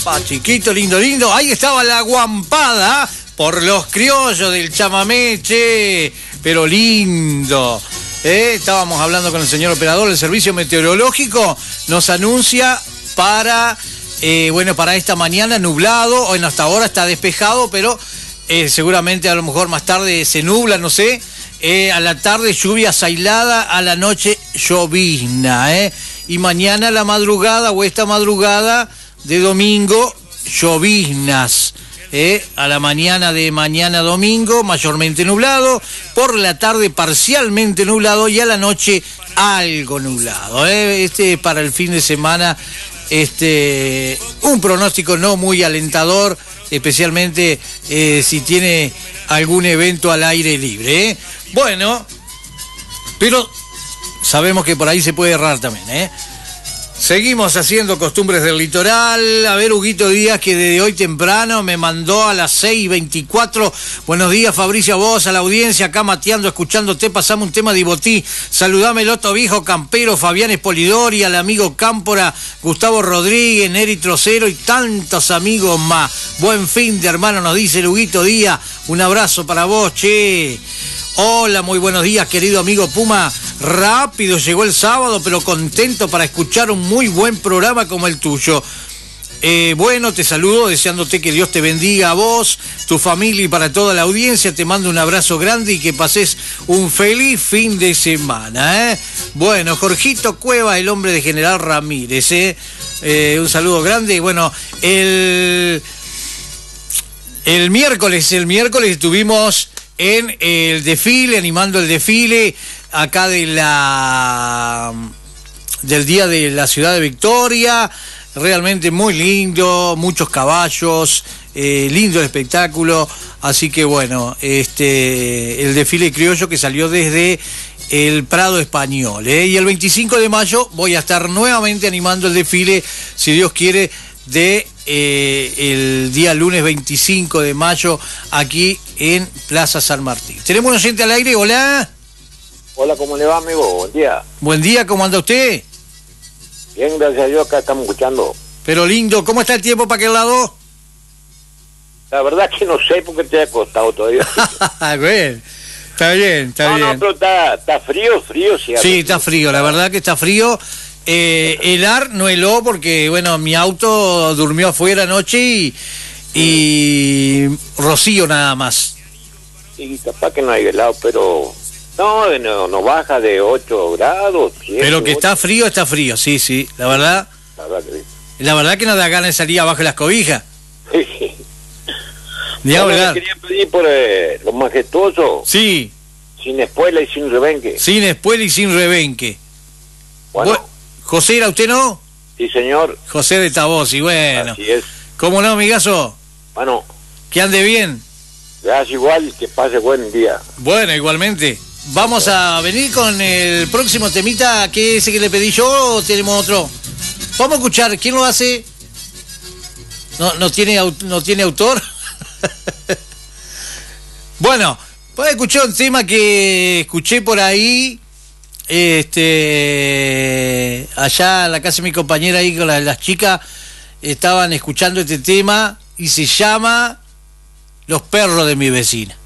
Pa, chiquito, lindo, lindo. Ahí estaba la guampada por los criollos del chamamé, che. Pero lindo. Estábamos hablando con el señor operador del servicio meteorológico. Nos anuncia para esta mañana nublado. Bueno, hasta ahora está despejado, pero seguramente a lo mejor más tarde se nubla, no sé. A la tarde lluvia aislada, a la noche llovizna, y mañana a la madrugada o esta madrugada de domingo lloviznas, a la mañana de mañana domingo mayormente nublado, por la tarde parcialmente nublado y a la noche algo nublado, para el fin de semana, un pronóstico no muy alentador, especialmente si tiene algún evento al aire libre, Bueno, pero sabemos que por ahí se puede errar también, Seguimos haciendo costumbres del litoral. A ver, Huguito Díaz, que desde hoy temprano me mandó a las 6:24. Buenos días, Fabricio, a vos, a la audiencia, acá mateando, escuchándote. Pasamos un tema de Ibotí. Saludame el otro viejo campero, Fabián Espolidori, al amigo Cámpora, Gustavo Rodríguez, Neri Trocero y tantos amigos más. Buen fin de hermano, nos dice el Huguito Díaz. Un abrazo para vos, che. Hola, muy buenos días, querido amigo Puma. Rápido llegó el sábado, pero contento para escuchar un muy buen programa como el tuyo. Bueno, te saludo, deseándote que Dios te bendiga a vos, tu familia y para toda la audiencia. Te mando un abrazo grande y que pases un feliz fin de semana, Bueno, Jorgito Cueva, el hombre de General Ramírez, un saludo grande. Bueno, el miércoles estuvimos en el desfile, animando el desfile acá del día de la ciudad de Victoria. Realmente muy lindo, muchos caballos, lindo el espectáculo. Así que bueno, el desfile criollo que salió desde el Prado Español, y el 25 de mayo voy a estar nuevamente animando el desfile, si Dios quiere, de el día lunes 25 de mayo aquí en Plaza San Martín. ¿Tenemos un oyente al aire? Hola. Hola, ¿cómo le va, amigo? Buen día. Buen día, ¿cómo anda usted? Bien, gracias a Dios, acá estamos escuchando. Pero lindo, ¿cómo está el tiempo para aquel lado? La verdad que no sé porque te he acostado todavía. Bien, está bien. No, pero está frío, ¿sí? Sí, está frío, la verdad que está frío. Helar no heló porque, bueno, mi auto durmió afuera anoche y rocío nada más. Y capaz que no hay helado, pero no baja de 8 grados. 7, pero que 8. Está frío, sí, la verdad. La verdad que no da ganas de salir abajo de las cobijas. Ni hablar. Quería pedir por lo majestuoso. Sí. Sin espuela y sin rebenque. Sin espuela y sin rebenque. Bueno. José, ¿era usted, no? Sí, señor. José de Tabós, y bueno. Así es. ¿Cómo no, amigazo? Bueno. Que ande bien. Gracias igual, que pase buen día. Bueno, igualmente. Vamos a venir con el próximo temita, que ese que le pedí yo, o tenemos otro. Vamos a escuchar, ¿quién lo hace? ¿No tiene autor? Bueno, pues escuché un tema que escuché por ahí, allá en la casa de mi compañera ahí con las chicas, estaban escuchando este tema y se llama Los perros de mi vecina.